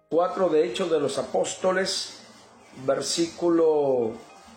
4 de Hechos de los Apóstoles, versículo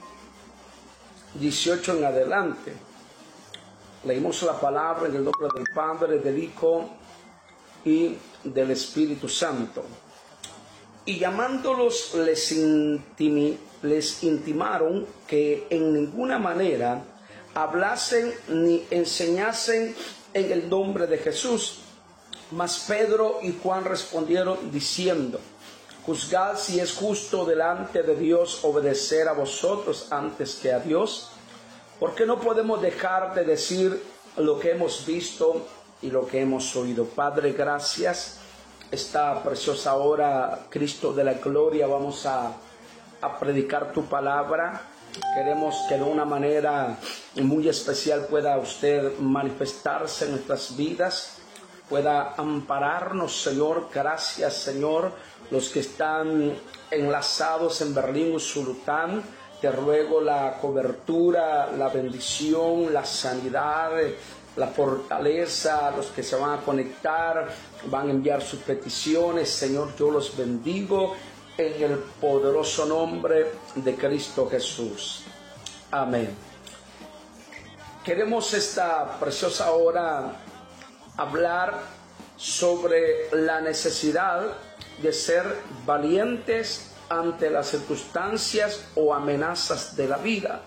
18 en adelante. Leímos la palabra en el nombre del Padre, del Hijo y del Espíritu Santo. Y llamándolos les intimaron que en ninguna manera hablasen ni enseñasen en el nombre de Jesús. Mas Pedro y Juan respondieron diciendo: juzgad si es justo delante de Dios obedecer a vosotros antes que a Dios, porque no podemos dejar de decir lo que hemos visto y lo que hemos oído. Padre, gracias. Esta preciosa hora, Cristo de la gloria, vamos a predicar tu palabra. Queremos que de una manera muy especial pueda usted manifestarse en nuestras vidas, pueda ampararnos, Señor. Gracias, Señor. Los que están enlazados en Berlín, Usulután, te ruego la cobertura, la bendición, la sanidad, la fortaleza. Los que se van a conectar, van a enviar sus peticiones, Señor, yo los bendigo en el poderoso nombre de Cristo Jesús. Amén. Queremos esta preciosa hora hablar sobre la necesidad de ser valientes ante las circunstancias o amenazas de la vida.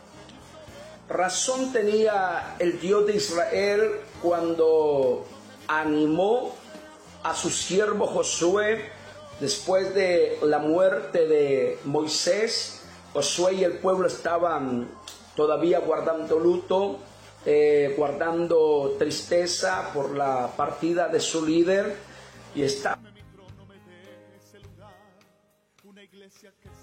Razón tenía el Dios de Israel cuando animó a su siervo Josué después de la muerte de Moisés. Josué y el pueblo estaban todavía guardando luto, guardando tristeza por la partida de su líder, y está